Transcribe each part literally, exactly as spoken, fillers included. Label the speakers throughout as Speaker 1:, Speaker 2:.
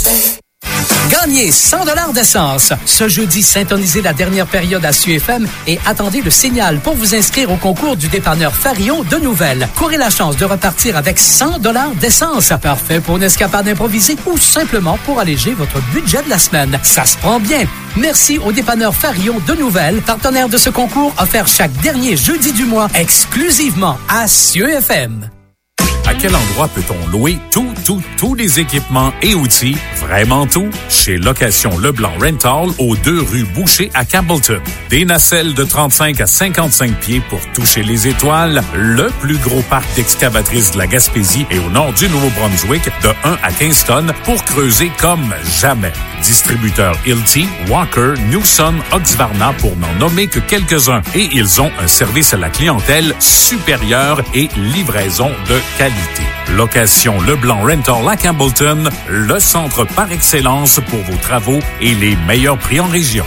Speaker 1: Gagnez cent dollars d'essence. Ce jeudi, syntonisez la dernière période à S U F M et attendez le signal pour vous inscrire au concours du dépanneur Farion de Nouvelles. Courez la chance de repartir avec cent dollars d'essence. Parfait pour une escapade improvisée ou simplement pour alléger votre budget de la semaine. Ça se prend bien. Merci au dépanneur Farion de Nouvelles, partenaire de ce concours offert chaque dernier jeudi du mois exclusivement à S U F M.
Speaker 2: À quel endroit peut-on louer tout, tout, tous les équipements et outils, vraiment tout? Chez Location Leblanc Rental, aux deux rues Boucher à Campbellton. Des nacelles de trente-cinq à cinquante-cinq pieds pour toucher les étoiles, le plus gros parc d'excavatrices de la Gaspésie et au nord du Nouveau-Brunswick, de un à quinze tonnes pour creuser comme jamais. Distributeur Hilti, Walker, Newson, Oxvarna pour n'en nommer que quelques-uns. Et ils ont un service à la clientèle supérieur et livraison de qualité. Location Leblanc Rental à Campbellton, le centre par excellence pour vos travaux et les meilleurs prix en région.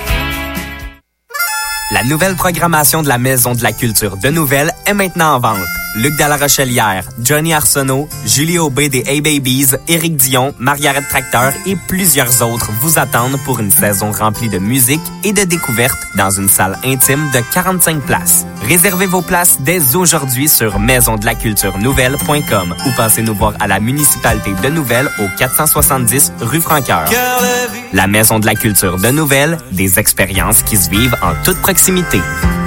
Speaker 3: La nouvelle programmation de la Maison de la Culture de Nouvelles est maintenant en vente. Luc Dalla-Rochelière, Johnny Arsenault, Julie Aubé des A-Babies, Éric Dion, Margaret Tracteur et plusieurs autres vous attendent pour une saison remplie de musique et de découvertes dans une salle intime de quarante-cinq places. Réservez vos places dès aujourd'hui sur maison de la culture nouvelle point com ou passez nous voir à la municipalité de Nouvelles au quatre cent soixante-dix rue Francoeur. La Maison de la Culture de Nouvelles, des expériences qui se vivent en toute proximité.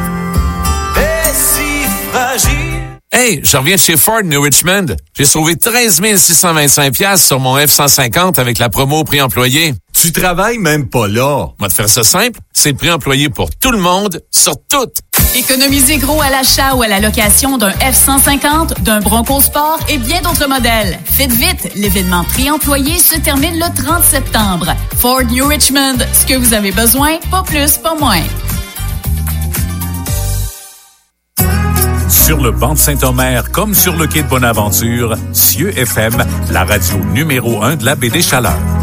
Speaker 4: Hey, je reviens de chez Ford New Richmond. J'ai sauvé treize mille six cent vingt-cinq dollars sur mon F cent cinquante avec la promo prix employé.
Speaker 5: Tu travailles même pas là.
Speaker 4: On va te faire ça simple. C'est le prix employé pour tout le monde, sur tout.
Speaker 6: Économisez gros à l'achat ou à la location d'un F cent cinquante, d'un Bronco Sport et bien d'autres modèles. Faites vite, l'événement prix employé se termine le trente septembre. Ford New Richmond, ce que vous avez besoin, pas plus, pas moins.
Speaker 2: Sur le banc de Saint-Omer, comme sur le quai de Bonaventure, S U F M, la radio numéro un de la baie des Chaleurs.